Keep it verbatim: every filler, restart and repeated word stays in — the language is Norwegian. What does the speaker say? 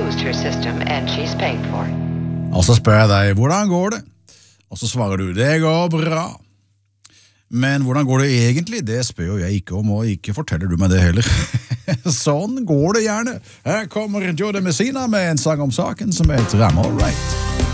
exposed her system and she's paying for it. Og så spør jeg deg, hvordan går det? Og så svarer du, det går bra. Men hvordan går det egentlig? Det spør jeg ikke om, og ikke forteller du meg det heller. Sånn går det gjerne. Her kommer Joe de Messina med en sang om saken som heter I'm All Right.